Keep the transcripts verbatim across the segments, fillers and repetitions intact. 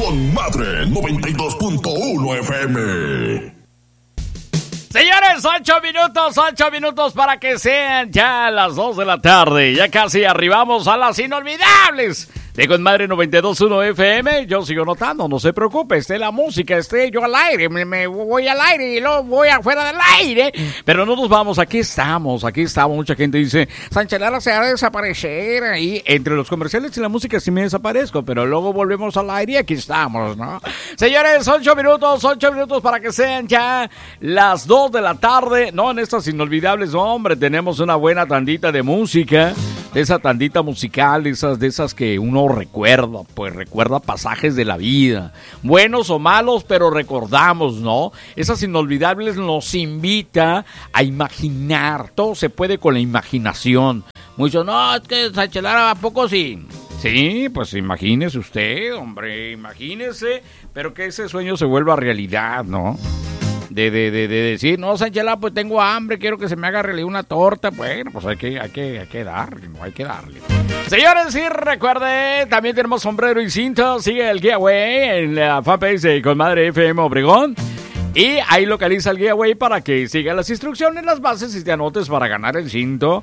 Con Madre noventa y dos punto uno F M. Señores, ocho minutos, ocho minutos para que sean ya las dos de la tarde. Ya casi arribamos a las inolvidables de Con Madre noventa y dos punto uno F M. Yo sigo notando, no se preocupe, esté la música, esté yo al aire, me, me voy al aire y luego voy afuera del aire. Pero no nos vamos, aquí estamos, aquí estamos. Mucha gente dice, Sánchez Lara se va a desaparecer ahí. Entre los comerciales y la música sí me desaparezco, pero luego volvemos al aire y aquí estamos, ¿no? Señores, ocho minutos, ocho minutos para que sean ya las dos de la tarde. No, en estas inolvidables, hombre, tenemos una buena tandita de música. De esa tandita musical, de esas, de esas que uno recuerda, pues recuerda pasajes de la vida, buenos o malos, pero recordamos, ¿no? Esas inolvidables nos invita a imaginar, todo se puede con la imaginación. Muchos, no, es que Sánchez Lara, ¿a poco sí? Sí, pues imagínese usted, hombre, imagínese, pero que ese sueño se vuelva realidad, ¿no? De, de, de, de decir, no, Sánchez Lara, pues tengo hambre, quiero que se me haga realidad una torta. Bueno, pues hay que, hay que, hay que darle, no hay que darle. Señores, sí, recuerde, también tenemos sombrero y cinto. Sigue el giveaway en la fanpage de Con Madre F M Obregón. Y ahí localiza el giveaway para que siga las instrucciones, las bases y te anotes para ganar el cinto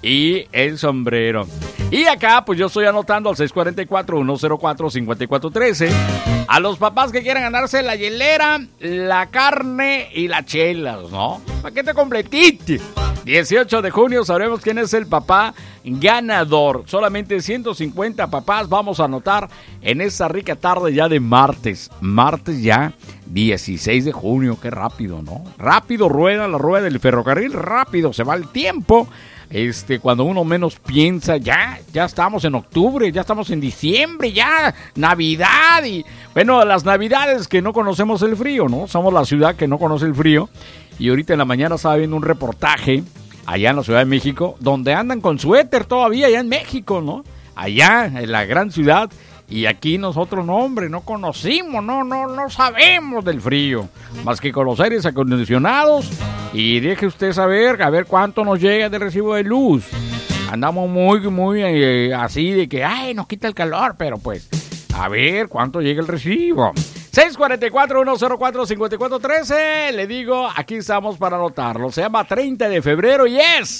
y el sombrero. Y acá, pues yo estoy anotando al seis cuatro cuatro, uno cero cuatro, cinco cuatro uno tres. A los papás que quieran ganarse la hielera, la carne y las chelas, ¿no? Paquete completito. dieciocho de junio sabremos quién es el papá ganador. Solamente ciento cincuenta papás vamos a anotar en esta rica tarde ya de martes. Martes ya, dieciséis de junio. Qué rápido, ¿no? Rápido rueda la rueda del ferrocarril, rápido se va el tiempo. Este, cuando uno menos piensa, ya, ya estamos en octubre, ya estamos en diciembre, ya, Navidad y, bueno, las Navidades que no conocemos el frío, ¿no? Somos la ciudad que no conoce el frío y ahorita en la mañana estaba viendo un reportaje allá en la Ciudad de México, donde andan con suéter todavía, allá en México, ¿no? Allá, en la gran ciudad. Y aquí nosotros, no, hombre, no conocimos, no, no, no sabemos del frío, más que con los aires acondicionados. Y deje usted saber, a ver cuánto nos llega de recibo de luz. Andamos muy, muy eh, así de que, ay, nos quita el calor, pero pues, a ver cuánto llega el recibo. seis cuatro cuatro, uno cero cuatro, cinco cuatro uno tres, le digo, aquí estamos para anotarlo. Se llama treinta de febrero y es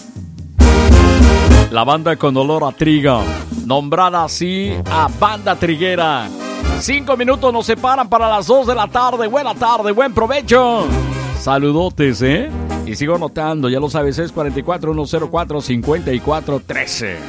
la banda con olor a trigo, nombrada así a Banda Triguera. Cinco minutos nos separan para las dos de la tarde. Buena tarde, buen provecho. Saludotes, ¿eh? Y sigo anotando, ya lo sabes, seis cuatro cuatro, uno cero cuatro, cinco cuatro uno tres.